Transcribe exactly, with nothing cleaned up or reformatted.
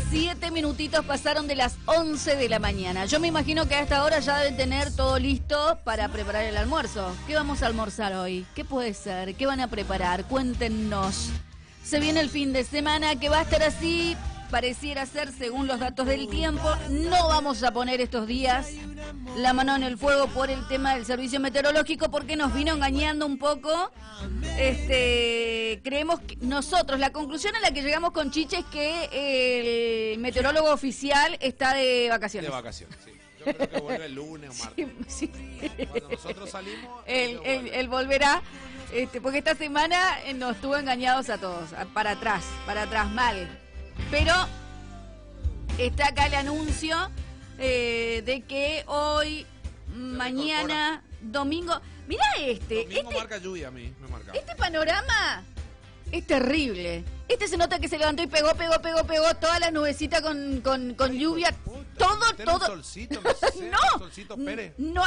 Siete minutitos pasaron de las once de la mañana. Yo me imagino que a esta hora ya deben tener todo listo para preparar el almuerzo. ¿Qué vamos a almorzar hoy? ¿Qué puede ser? ¿Qué van a preparar? Cuéntenos. Se viene el fin de semana que va a estar así, pareciera ser, según los datos del tiempo. No vamos a poner estos días la mano en el fuego por el tema del servicio meteorológico, porque nos vino engañando un poco. Este, creemos que nosotros, la conclusión a la que llegamos con Chiche es que el meteorólogo oficial está de vacaciones. De vacaciones, sí. Yo creo que vuelve el lunes o martes. Sí, sí. Cuando nosotros salimos, él, él, él volverá, este, porque esta semana nos tuvo engañados a todos, para atrás, para atrás, mal. Pero está acá el anuncio eh, de que hoy, mañana, domingo... Mirá este. Domingo este, marca lluvia a mí, me marca. Este panorama es terrible. Este se nota que se levantó y pegó, pegó, pegó, pegó toda la nubecita con, con, con lluvia. Todo, todo. Un solcito, no, sé, No, un solcito Pérez. no